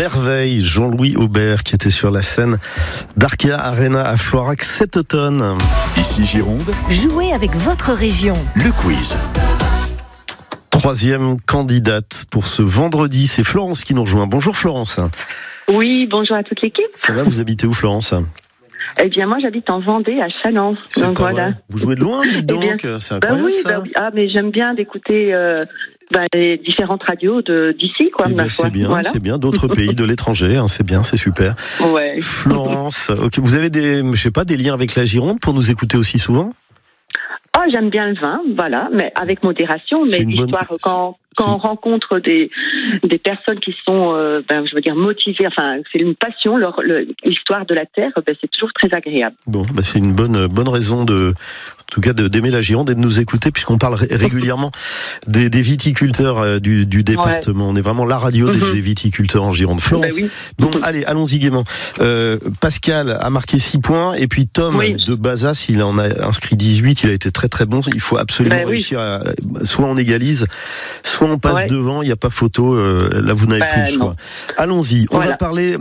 Merveille, Jean-Louis Aubert qui était sur la scène d'Arkea Arena à Floirac cet automne. Ici Gironde, Jouez avec votre région. le quiz. Troisième candidate pour ce vendredi, c'est Florence qui nous rejoint. Bonjour Florence. Oui, bonjour à toute l'équipe. Ça va, vous habitez où Florence ? Eh bien, moi, j'habite en Vendée, à Chalon. C'est Donc pas voilà. vrai. Vous jouez de loin, dites donc. Eh bien, C'est incroyable ça. oui. Ah, mais j'aime bien d'écouter les différentes radios d'ici, quoi. Eh ben, ma foi. c'est bien, Voilà. c'est bien. D'autres pays, de l'étranger, hein, c'est bien, c'est super. Ouais. Florence, ok, vous avez des liens avec la Gironde pour nous écouter aussi souvent ? Oh, j'aime bien le vin, voilà, mais avec modération. C'est Mais une bonne- l'histoire, quand on rencontre des personnes qui sont, motivées, enfin, c'est une passion, l'histoire de la terre, c'est toujours très agréable. Bon, c'est une bonne raison d'aimer la Gironde et de nous écouter puisqu'on parle régulièrement des viticulteurs du département. Ouais. On est vraiment la radio des viticulteurs en Gironde. Florence. Oui. Bon, allez, allons-y gaiement. Pascal a marqué 6 points et puis Tom de Bazas, il en a inscrit 18. Il a été très très bon. Il faut absolument réussir à, soit on égalise, soit on passe devant. Il n'y a pas photo. Là, vous n'avez plus le choix. Allons-y. On va parler,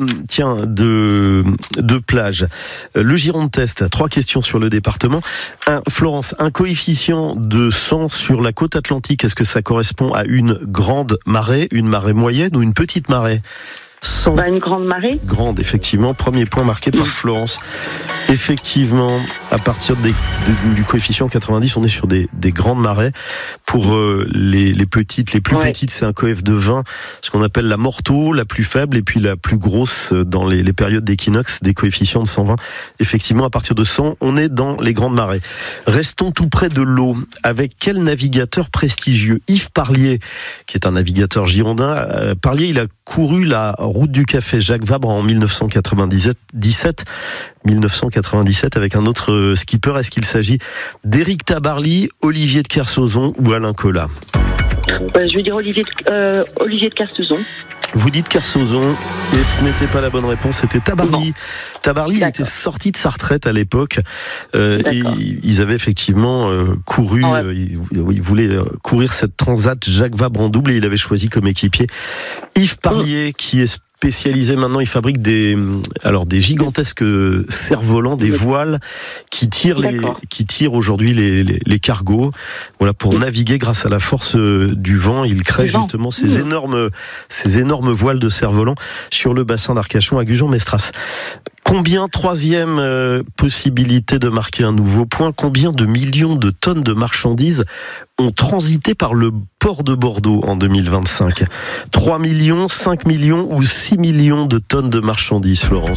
de plage. Le Gironde Test. 3 questions sur le département. Florence, un coefficient de 100 sur la côte atlantique, est-ce que ça correspond à une grande marée, une marée moyenne ou une petite marée ? 100. Une grande marée. Grande, effectivement. Premier point marqué par Florence. Effectivement, à partir du coefficient 90, on est sur des grandes marées. Pour les petites, les plus petites, c'est un coef de 20, ce qu'on appelle la morteau, la plus faible, et puis la plus grosse dans les périodes d'équinoxe, des coefficients de 120. Effectivement, à partir de 100, on est dans les grandes marées. Restons tout près de l'eau. Avec quel navigateur prestigieux ? Yves Parlier, qui est un navigateur girondin. Parlier, il a couru la route du café Jacques Vabre en 1997 avec un autre skipper. Est-ce qu'il s'agit d'Éric Tabarly, Olivier de Kersauzon ou Alain Colas ? Je vais dire Olivier de Kersauzon. Vous dites Kersauzon et ce n'était pas la bonne réponse, c'était Tabarly. Tabarly était sorti de sa retraite à l'époque et ils avaient effectivement couru, ils voulaient courir cette transat Jacques Vabre en double et il avait choisi comme équipier Yves Parlier qui est spécialisé maintenant, il fabrique des gigantesques cerfs-volants, des voiles qui tirent aujourd'hui les cargos. Voilà, pour naviguer grâce à la force du vent, il crée justement ces énormes voiles de cerfs-volants sur le bassin d'Arcachon à Gujan-Mestras. Troisième possibilité de marquer un nouveau point, combien de millions de tonnes de marchandises ont transité par le port de Bordeaux en 2025 ? 3 millions, 5 millions ou 6 millions de tonnes de marchandises, Florence ?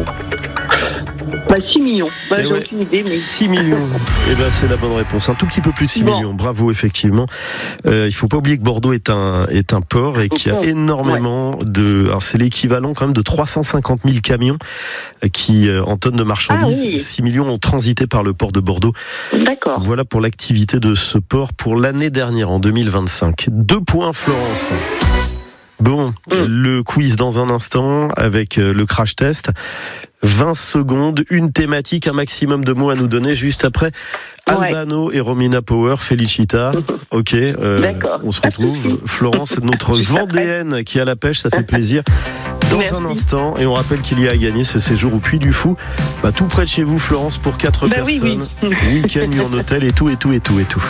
6 millions. J'ai aucune idée. Mais... 6 millions. C'est la bonne réponse. Un tout petit peu plus de 6 millions. Bravo, effectivement. Il faut pas oublier que Bordeaux est un port et qu'il y a énormément alors c'est l'équivalent quand même de 350 000 camions qui, en tonnes de marchandises, 6 millions ont transité par le port de Bordeaux. D'accord. Voilà pour l'activité de ce port pour l'année dernière, en 2025. 2 points, Florence. Bon, le quiz dans un instant avec le crash test. 20 secondes, une thématique, un maximum de mots à nous donner juste après. Albano et Romina Power, Felicita. Ok, on se retrouve. Florence, notre Vendéenne qui a la pêche, ça fait plaisir. Dans un instant, et on rappelle qu'il y a à gagner ce séjour au Puy du Fou, tout près de chez vous, Florence, pour 4 personnes. Week-end, nuit en hôtel et tout.